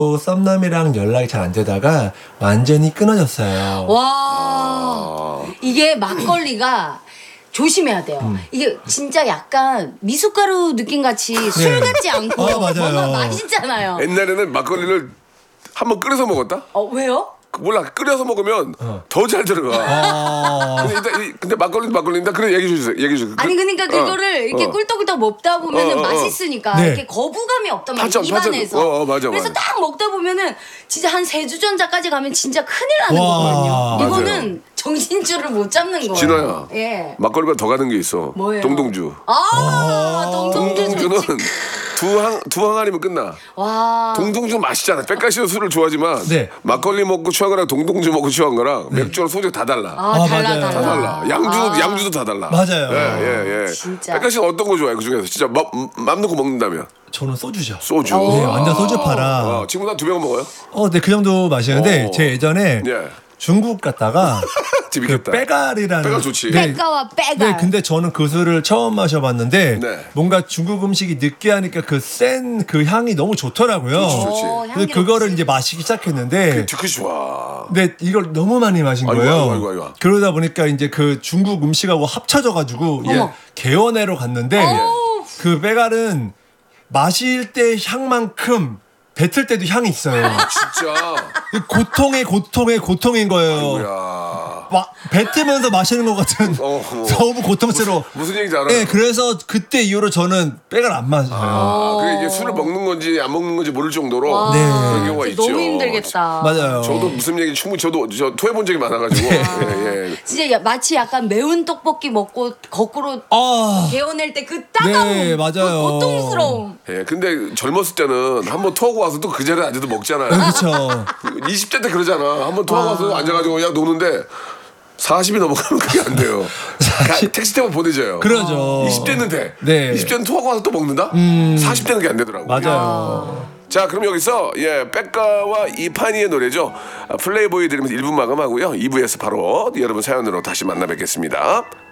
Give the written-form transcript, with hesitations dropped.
썸남이랑 연락이 잘 안 되다가 완전히 끊어졌어요. 와, 이게 막걸리가 조심해야 돼요. 이게 진짜 약간 미숫가루 느낌 같이 술 같지 않고 맞아요. 뭔가 맛있잖아요. 옛날에는 막걸리를 한번 끓여서 먹었다? 왜요? 몰라, 끓여서 먹으면 더 잘 들어가. 근데 막걸리도 막걸리인데 그래 얘기해 주세요. 아니 그러니까 그거를 이렇게 꿀떡꿀떡 먹다 보면은 맛있으니까 네. 이렇게 거부감이 없단 말이야 입안에서. 맞아. 그래서 딱 먹다 보면은 진짜 한 3주전자까지 가면 진짜 큰일 나는 와. 거거든요. 이거는 정신줄을 못 잡는 거예요. 진아야. 예. 막걸리가 더 가는 게 있어. 뭐예요? 동동주. 동동주는 동동주는 두 항아리면 끝나. 와. 동동주 맛있잖아. 백가시도 술을 좋아하지만 네. 막걸리 먹고 취한 거랑 동동주 먹고 취한 거랑 맥주랑 소주가 다 달라. 달라. 맞아요. 다 달라. 양주도 다 달라. 맞아요. 예. 진짜. 백가씨는 어떤 거 좋아해? 그 중에서 진짜 맘 놓고 먹는다면 저는 소주죠. 소주. 네, 완전 소주파라. 친구랑 2병 먹어요? 네, 그 정도 마시는데 제 예전에 예. 중국 갔다가 그 재밌겠다. 빼갈이라는 빼갈 좋지. 빼가와 빼갈. 네, 근데 저는 그 술을 처음 마셔봤는데 네. 뭔가 중국 음식이 느끼하니까 그 센 그 향이 너무 좋더라고요. 좋지. 그래서 그거를 이제 마시기 시작했는데 뒤끝이 좋아. 근데 이걸 너무 많이 마신 아이고, 거예요. 아이고. 그러다 보니까 이제 그 중국 음식하고 합쳐져가지고 개원회로 갔는데 그 빼갈은 마실 때 향만큼 뱉을 때도 향이 있어요. 진짜. 고통인 거예요. 야. 뱉으면서 마시는 것 같은 너무 고통스러워. 무슨 얘기인지 알아요? 네, 그래서 그때 이후로 저는 빼갈 안 마셔요. 그게 이게 술을 먹는 건지 안 먹는 건지 모를 정도로 네. 그런 경우가 있죠. 너무 힘들겠다. 맞아요. 저도 무슨 얘기 충분히 저 토해본 적이 많아가지고 예. 진짜 마치 약간 매운 떡볶이 먹고 거꾸로 개어낼 때 그 따가움, 네, 맞아요. 그 고통스러움. 예. 근데 젊었을 때는 한번 토하고 와서 또 그 자리에 앉아도 먹잖아요. 그렇죠. 20대 때 그러잖아. 한번 토하고 와서 앉아가지고 그냥 노는데 40이 넘어가면 그게 안 돼요. 택시 때문에 보내줘요. 그러죠. 20대는 돼. 네. 20대는 토하고 와서 또 먹는다? 40대는 그게 안 되더라고. 맞아요. 자, 그럼 여기서 백가와 이파니의 노래죠. 플레이보이 들으면서 1부 마감하고요. 2부에서 바로 여러분 사연으로 다시 만나 뵙겠습니다.